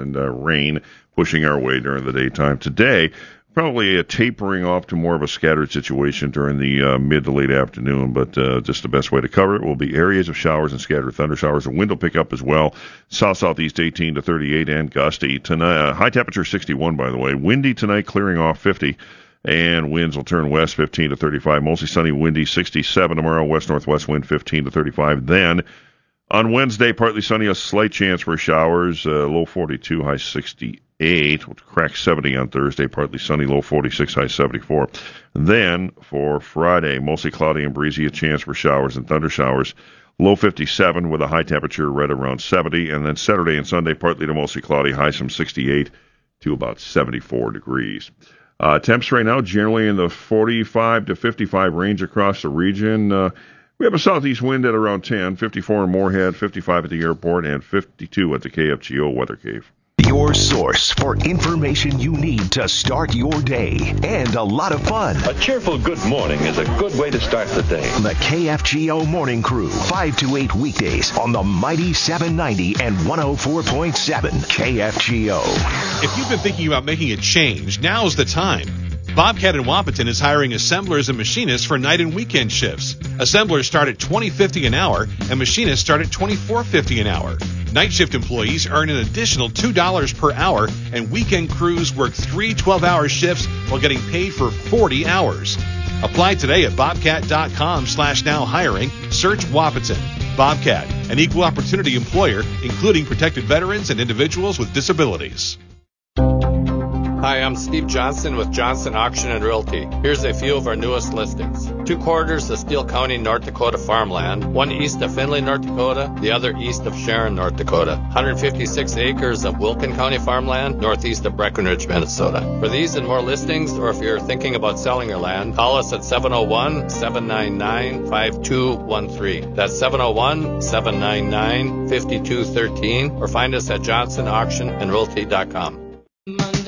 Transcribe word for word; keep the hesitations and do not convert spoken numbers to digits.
and uh, rain pushing our way during the daytime. Today, probably a tapering off to more of a scattered situation during the uh, mid to late afternoon, but uh, just the best way to cover it will be areas of showers and scattered thunder showers. The wind will pick up as well. South-southeast eighteen to thirty-eight and gusty. Tonight, uh, high temperature sixty-one, by the way. Windy tonight, clearing off fifty. And winds will turn west fifteen to thirty-five. Mostly sunny, windy, sixty-seven tomorrow. West-northwest wind fifteen to thirty-five. Then on Wednesday, partly sunny, a slight chance for showers. Uh, low forty-two, high sixty-eight. We'll crack seventy on Thursday, partly sunny, low forty-six, high seventy-four. Then for Friday, mostly cloudy and breezy, a chance for showers and thunder showers. Low fifty-seven with a high temperature right around seventy. And then Saturday and Sunday, partly to mostly cloudy, highs from sixty-eight to about seventy-four degrees. Uh, temps right now generally in the forty-five to fifty-five range across the region. Uh, we have a southeast wind at around ten, fifty-four in Moorhead, fifty-five at the airport, and fifty-two at the K F G O Weather Cave. Your source for information you need to start your day and a lot of fun. A cheerful good morning is a good way to start the day. The K F G O Morning Crew, five to eight weekdays on the mighty seven ninety and one oh four point seven K F G O. If you've been thinking about making a change, now's the time. Bobcat in Wapaton is hiring assemblers and machinists for night and weekend shifts. Assemblers start at twenty dollars and fifty cents an hour, and machinists start at twenty-four dollars and fifty cents an hour. Night shift employees earn an additional two dollars per hour, and weekend crews work three twelve-hour shifts while getting paid for forty hours. Apply today at bobcat.com slash now hiring. Search Wapaton. Bobcat, an equal opportunity employer, including protected veterans and individuals with disabilities. Hi, I'm Steve Johnson with Johnson Auction and Realty. Here's a few of our newest listings. Two quarters of Steele County, North Dakota farmland, one east of Findlay, North Dakota, the other east of Sharon, North Dakota. one hundred fifty-six acres of Wilkin County farmland, northeast of Breckenridge, Minnesota. For these and more listings, or if you're thinking about selling your land, call us at seven oh one, seven nine nine, five two one three. That's seven oh one, seven nine nine, five two one three, or find us at johnson auction and realty dot com.